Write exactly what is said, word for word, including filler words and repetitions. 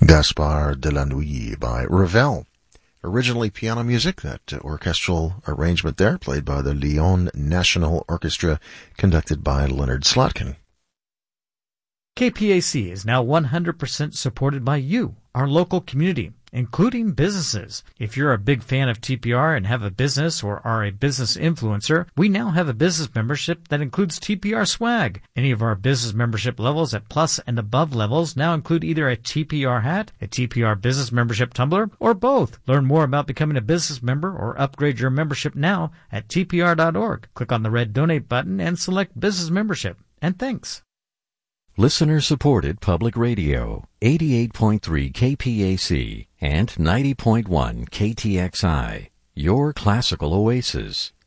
Gaspard de la Nuit by Ravel. Originally piano music, that orchestral arrangement there, played by the Lyon National Orchestra, conducted by Leonard Slotkin. K P A C is now one hundred percent supported by you, our local community, including businesses. If you're a big fan of T P R and have a business or are a business influencer, we now have a business membership that includes T P R swag. Any of our business membership levels at plus and above levels now include either a T P R hat, a T P R business membership tumbler, or both. Learn more about becoming a business member or upgrade your membership now at T P R dot org. Click on the red donate button and select business membership. And thanks. Listener-supported public radio, eighty-eight point three K P A C and ninety point one K T X I, your classical oasis.